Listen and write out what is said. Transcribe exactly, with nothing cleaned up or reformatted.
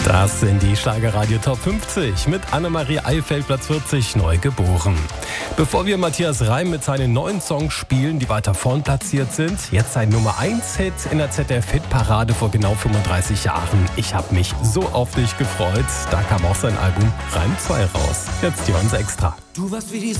Das sind die Schlagerradio Top fünfzig mit Annemarie Eifeld, Platz vierzig, neu geboren. Bevor wir Matthias Reim mit seinen neuen Songs spielen, die weiter vorn platziert sind, jetzt sein Nummer eins Hit in der Z D F-Hitparade vor genau fünfunddreißig Jahren. Ich habe mich so auf dich gefreut. Da kam auch sein Album Reim zwei raus. Jetzt die uns extra. Du warst wie die